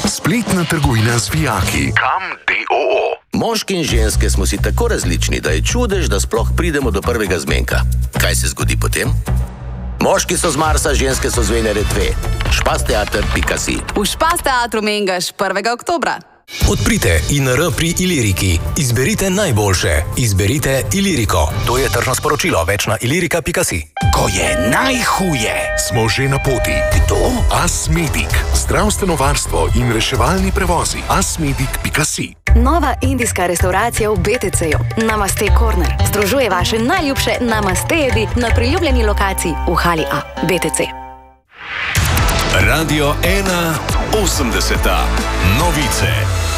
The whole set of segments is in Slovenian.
Spletna trgovina z vijaki. Kam.do. Moški in ženske smo si tako različni, da je čudež, da sploh pridemo do prvega zmenka. Kaj se zgodi potem? Moški so z Marsa, ženske so z Venere 2. Špasteater.si. V Špasteatru mengaš 1. oktobra. Odprite INR pri Iliriki. Izberite najboljše. Izberite Iliriko. To je tržno sporočilo. Več na ilirika.si. Ko je najhuje, smo že na poti. Kdo? Asmedic. Zdravstveno varstvo in reševalni prevozi. Asmedic.si. Nova indijska restauracija v BTC-ju. Namaste Corner. Združuje vaše najljubše namaste jedi na priljubljeni lokaciji v hali A. BTC. Radio 1.80. Novice.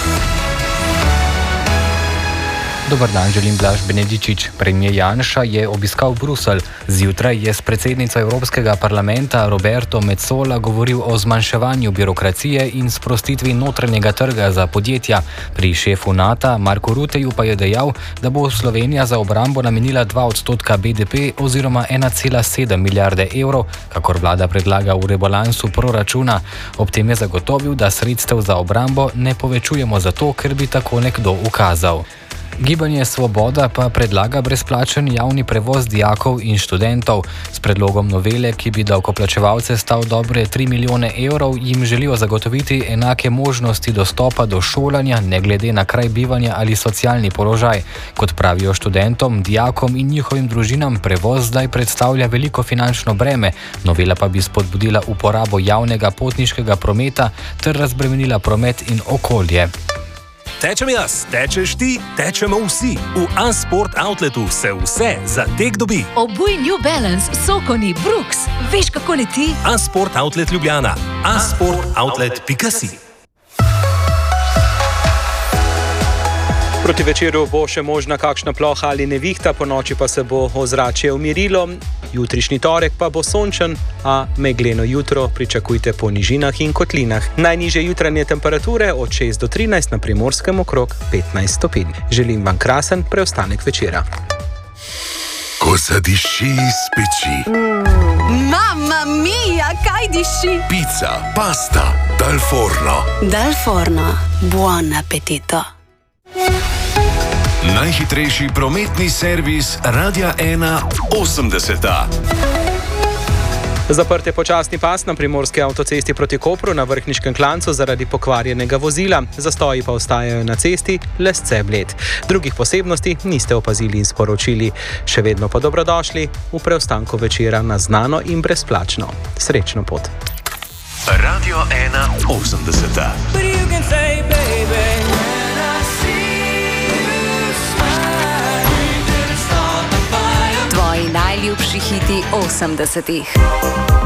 Dobar dan, želim Blaž Benedičič. Premijer Janša je obiskal Bruselj. Zjutraj je s predsednico Evropskega parlamenta Roberto Metsola govoril o zmanjševanju birokracije in sprostitvi notranjega trga za podjetja. Pri šefu NATO Marku Rutteju pa je dejal, da bo Slovenija za obrambo namenila 2% BDP oziroma 1,7 milijarde evrov, kakor vlada predlaga v rebalansu proračuna. Ob tem je zagotovil, da sredstev za obrambo ne povečujemo zato, ker bi tako nekdo ukazal. Gibanje Svoboda pa predlaga brezplačen javni prevoz dijakov in študentov. S predlogom novele, ki bi davkoplačevalce stal dobre 3 milijone evrov, jim želijo zagotoviti enake možnosti dostopa do šolanja, ne glede na kraj bivanja ali socialni položaj. Kot pravijo študentom, dijakom in njihovim družinam, prevoz zdaj predstavlja veliko finančno breme. Novela pa bi spodbudila uporabo javnega potniškega prometa ter razbremenila promet in okolje. Tečem jaz, tečeš ti, tečemo vsi. V A-Sport Outletu se vse za tek dobi. Obuj New Balance, Sokoni, Brooks. Veš, kako leti? A-Sport Outlet Ljubljana. A-Sport-Outlet.si. Proti večeru bo še možna kakšna ploha ali nevihta, po noči pa se bo ozračje umirilo. Jutrišnji torek pa bo sončen, a megleno jutro pričakujte po nižinah in kotlinah. Najnižje jutranje temperature od 6 do 13, na Primorskem okrog 15 stopinj. Želim vam krasen preostanek večera. Ko zadiši iz peči. Mamma mia, kaj diši? Pizza, pasta, dal forno. Dal forno. Buon appetito. Najhitrejši prometni servis Radia 1.80. Zaprt je počasni pas na primorski avtocesti proti Kopru na Vrhniškem klancu zaradi pokvarjenega vozila. Zastoji pa ostajajo na cesti Lesce-Bled. Drugih posebnosti niste opazili in sporočili. Še vedno pa dobrodošli v preostanku večera na znano in brezplačno. Srečno pot. Radio 1.80. Tvoji najljubši hiti 80-ih.